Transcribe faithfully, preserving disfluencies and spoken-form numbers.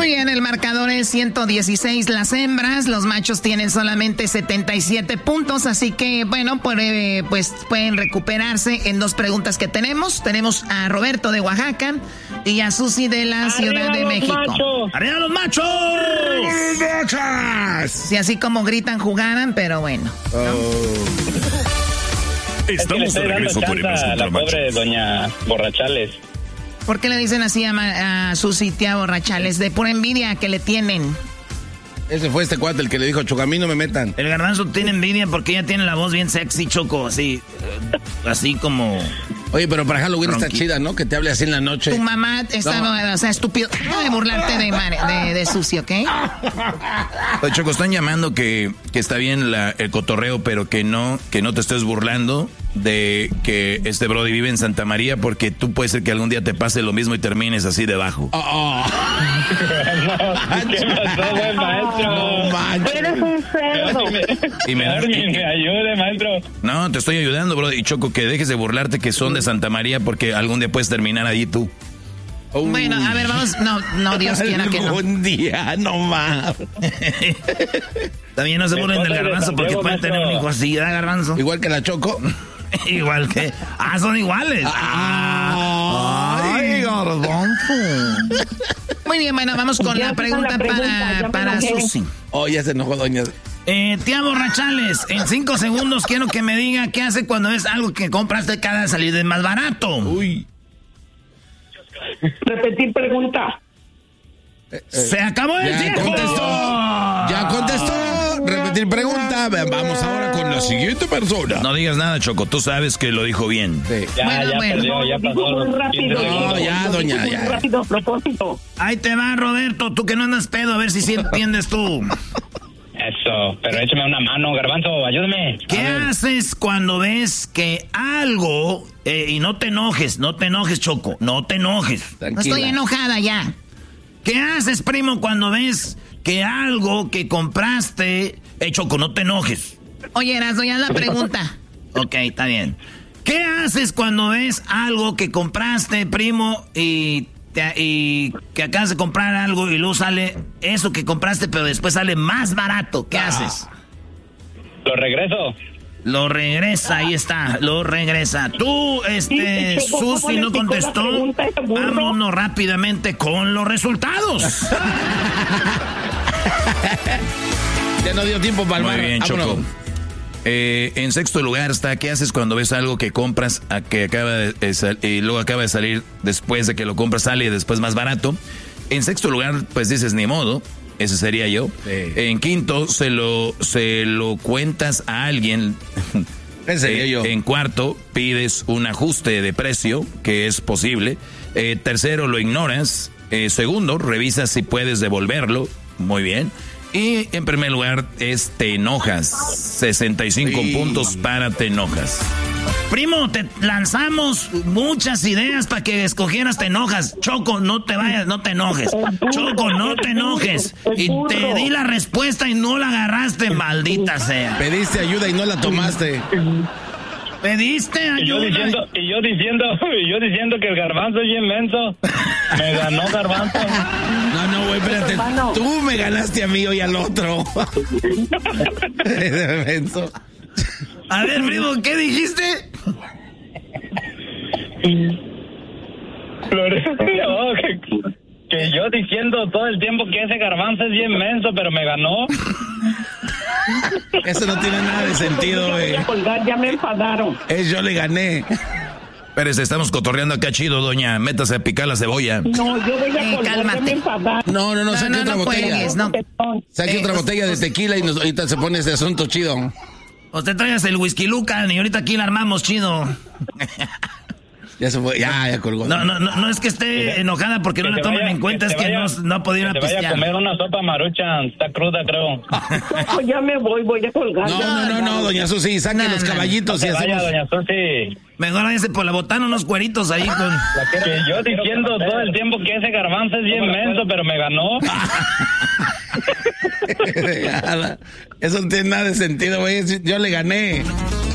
Muy bien, el marcador es ciento dieciséis las hembras, los machos tienen solamente setenta y siete puntos, así que bueno, pues, eh, pues pueden recuperarse en dos preguntas que tenemos. Tenemos a Roberto de Oaxaca y a Susi de la Ciudad de México. Machos. ¡Arriba los machos! ¡Machos! Sí, así como gritan, jugaran, pero bueno. ¿no? Oh. Estamos es que le de regreso estoy con dando chance a la Machos. pobre doña Borrachales. ¿Por qué le dicen así a, a Susi, tía Borrachales? De pura envidia que le tienen. Ese fue este cuate el que le dijo, Choco, a mí no me metan. El garbanzo tiene envidia porque ella tiene la voz bien sexy, Choco, así, así como... Oye, pero para Halloween Ronqui. está chida, ¿no? Que te hable así en la noche. Tu mamá está, no. o sea, estúpido. Deja de burlarte de, de, de Susi, ¿ok? Oye, Choco, están llamando que, que está bien la, el cotorreo, pero que no, que no te estés burlando de que este brody vive en Santa María, porque tú puede ser que algún día te pase lo mismo y termines así debajo. Oh, oh. No, ¿qué pasó, buen maestro? No, manches. Eres un cerdo. Y me, Ay, me ayude, maestro. No, te estoy ayudando, brody. Y Choco, que dejes de burlarte que son de Santa María, porque algún día puedes terminar ahí tú. Uy. Bueno, a ver, vamos. No, no, Dios quiera que no. Algún día, no más. También no se burlen del garbanzo porque Santiago, pueden tener un hijo así, ¿verdad, garbanzo? Igual que la Choco. Igual que... Ah, son iguales. Ay, garbanzo. Muy bien, bueno, vamos con Ya la está pregunta, la pregunta, para, ya me para enojé. Susi. Oh, ya se enojó, doña. Eh, tía Borrachales, en cinco segundos quiero que me diga qué hace cuando es algo que compraste cada salir de más barato. Uy. Repetir pregunta. ¡Se acabó el Ya tiempo! contestó. Ya contestó. Repetir pregunta. Vamos ahora con la siguiente persona. No digas nada, Choco, tú sabes que lo dijo bien. Sí. Ya, Bueno, ya bueno. perdió, ya Dijo pasó muy los rápido. quince segundos. No, ya, doña, Dijo muy ya. rápido a propósito. Ahí te va, Roberto, tú que no andas pedo, a ver si sí entiendes tú. Eso, pero échame una mano, garbanzo, ayúdame. ¿Qué haces cuando ves que algo, eh, y no te enojes, no te enojes, Choco, no te enojes? No Tranquila. estoy enojada ya. ¿Qué haces, primo, cuando ves que algo que compraste... Eh, Choco, no te enojes. Oye, Erasmo, ya la pregunta. Ok, está bien. ¿Qué haces cuando ves algo que compraste, primo, y, te- y que acabas de comprar algo y luego sale eso que compraste, pero después sale más barato? ¿Qué haces? Lo regreso. Lo regresa, ahí está, lo regresa. Tú, este, Sí, Choco, Susi ¿cómo no le picó la contestó. pregunta a ese burro? Vámonos rápidamente con los resultados. Ya no dio tiempo para el Muy bar. bien, Vámonos. Choco. Eh, en sexto lugar está, ¿qué haces cuando ves algo que compras a que acaba de, eh, sal- y luego acaba de salir después de que lo compras, sale después más barato? En sexto lugar, pues dices, ni modo, ese sería yo. Sí. En quinto, se lo, se lo cuentas a alguien. Ese sería Eh, yo. En cuarto, pides un ajuste de precio, que es posible. Eh, tercero, lo ignoras. Eh, segundo, revisas si puedes devolverlo. Muy bien. Y en primer lugar es te enojas. sesenta y cinco Sí. puntos para te enojas. Primo, te lanzamos muchas ideas para que escogieras te enojas. Choco, no te vayas, no te enojes. Choco, no te enojes. Y te di la respuesta y no la agarraste, maldita sea. Pediste ayuda y no la tomaste. Pediste Y yo ayuda. diciendo, y yo diciendo, y yo diciendo que el garbanzo es bien menso. Me ganó garbanzo. No, no, güey, espérate. Hermano. Tú me ganaste a mí y al otro. Ese menso. A ver, primo, ¿qué dijiste? Flores- oh, que, que yo diciendo todo el tiempo que ese garbanzo es bien menso, pero me ganó. Eso no tiene nada de sentido, güey. Voy a colgar, ya me enfadaron. Es yo le gané. Espérese, estamos cotorreando acá chido, doña. Métase a picar la cebolla. No, yo voy a Eh, colgar, ya cálmate. me enfadaron. No, no, no, No, saque no, otra no botella. cuelgues, no. Saque Eh, otra botella de tequila y nos, ahorita se pone ese asunto chido. Usted traigas el whisky Lucan y ahorita aquí la armamos chido. Ya se fue, ya, ya colgó. No, no, no, no es que esté enojada porque no Que la se toman vaya- en cuenta, que es se que vaya- no, no ha podido ir a Que se vaya a pistear. comer una sopa maruchan, está cruda, creo. Choco, ya me voy, voy a colgar. No, ya. no, no, no, doña Susi, saque No, los no, caballitos Que y vaya, hacemos. doña Susi. Mejor váyase por la botana unos cueritos ahí con... Que yo diciendo todo el tiempo que ese garbanzo es bien menso, pero me ganó. Eso no tiene nada de sentido, güey. Yo le gané.